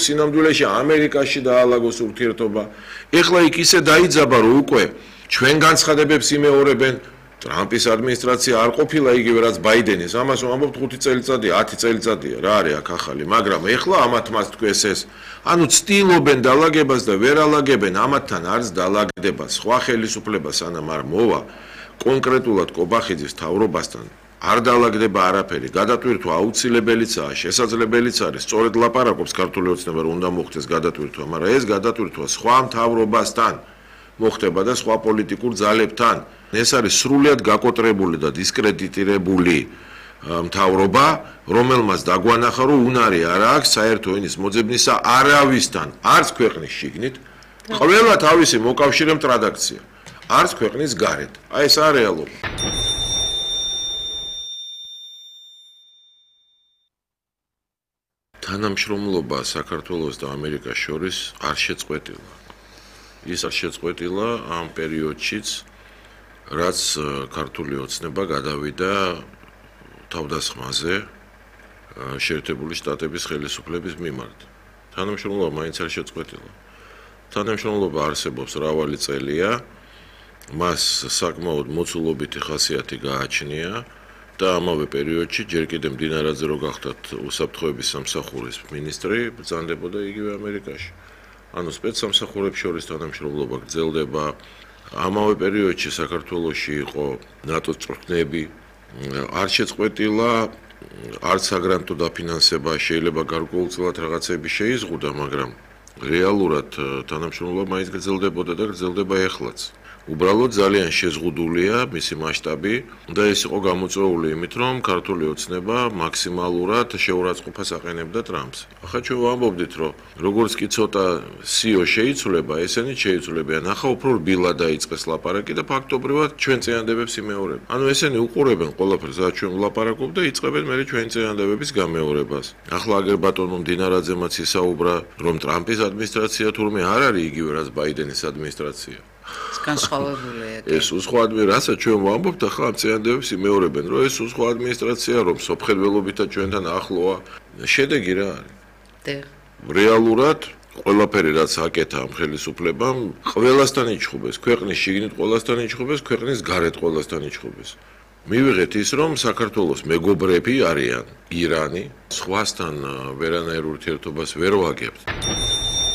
სინამდვილეში ამერიკაში დაალაგოს ურთიერთობა. ეხლა იქ ისე დაიძაბა, რომ უკვე ჩვენ განცხადებებს იმეორებენ. ტრამპის ადმინისტრაცია არ ყოფილა იგივე რაც ბაიდენის. ამას ვამბობთ 5 წელიწადია, 10 წელიწადია, რა არის აქ ახალი, მაგრამ ეხლა ამათ მას თქვეს ეს. ანუ ცდილობენ დალაგებას და ვერ ალაგებენ, ამათთან არის დალაგდება. სხვა ხელისუფლება სანამ არ მოვა, კონკრეტულად კობახიძის თავრობასთან არ დალაგდება არაფერი. გადატვირთვა აუცილებელიცაა, შესაძლებელიც არის. სწორედ ლაპარაკობს ქართული ოცნება, რომ უნდა მოხდეს გადატვირთვა, მაგრამ ეს გადატვირთვა სხვა მთავრობასთან მოხდება და სხვა პოლიტიკურ ძალებთან. ეს არის სრულიად გაკოტრებული და დისკრედიტირებული მთავრობა, რომელმაც დაგვანახა, რომ უნარი არ აქვს საერთო ენის მოძებნისა არავისთან, არც ქვეყნის შიგნით, ყველა თავისი მოკავშირე მტრადაქცია, არც ქვეყნის გარეთ. აი ეს არის რეალობა. თანამშრომლობა საქართველოს და ამერიკას შორის არ შეწყვეტილა. ის არ შეწყვეტილა ამ პერიოდშიც, რაც ქართული ოცნება გადავიდა თავდასხმაზე შეერთებული შტატების ხელისუფლების მიმართ. თანამშრომლობა მაინც არ შეწყვეტილა. თანამშრომლობა არსებობს მრავალი წელია, მას საკმაოდ მოცულობითი ხასიათი გააჩნია და ამავე პერიოდში ჯერ კიდევ მდინარაძე რო გახდათ უსაფრთხოების სამსახურის მინისტრი, ბრძანდებოდა იგივე ამერიკაში. ანუ სპეცსამსახურებს შორის თანამშრომლობა გრძელდება. ამავე პერიოდში საქართველოში იყო ნატოს წვრთნები, არ შეწყვეტილა, არც საგრანტო დაფინანსება, შეიძლება გარკვეულწილად რაღაცები შეიზღუდა, მაგრამ რეალურად თანამშრომლობა მაინც გრძელდებოდა და გრძელდება ეხლაც. უბრალოდ ძალიან შეზღუდულია მისი მასშტაბი და ეს იყო გამოწვეული იმით, რომ ქართული ოცნება მაქსიმალურად შეურაცხყოფას აყენებდა ტრამპს. ახლა ჩვენ ვამბობდით, რომ როგორც კი ცოტა სიო შეიცვლება, ესენი შეიცვლებიან. ახლა უფრო რბილად დაიწყეს ლაპარაკი და ფაქტობრივად ჩვენ წინადადებებს იმეორებენ. ანუ ესენი უყურებენ ყველაფერს, რაც ჩვენ ვლაპარაკობ და იწყებენ მერე ჩვენი წინადადებების გამეორებას. ახლა აგერ ბატონო მდინარაძემაც ისაუბრა, რომ ტრამპის ადმინისტრაცია თურმე არ არის იგივე რაც ბაიდენის ადმინისტრაცია. განსხვავებულია. ეს უსხვა ადმინისტრაცია ჩვენ ვამბობთ ახლა ამ წინადადებებს იმეორებენ, რომ ეს უსხვა ადმინისტრაცია რომ სოფხელველობითა ჩვენთან ახლოა, შედეგი რა არის? რეალურად ყველაფერი რაც აკეთა ამ ხელისუფლებამ, ყველასთან იჩხუბეს, ქვეყნის შიგნით ყველასთან იჩხუბეს, ქვეყნის გარეთ ყველასთან იჩხუბეს. მივიღეთ ის, რომ საქართველოს მეგობრები არიან ირანი, სხვასთან ვერანაირ ურთიერთობას ვერ ვაგებთ.